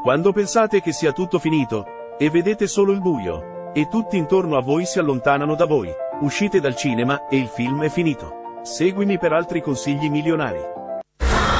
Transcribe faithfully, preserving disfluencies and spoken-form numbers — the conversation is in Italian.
Quando pensate che sia tutto finito, e vedete solo il buio, e tutti intorno a voi si allontanano da voi, uscite dal cinema, e il film è finito. Seguimi per altri consigli milionari.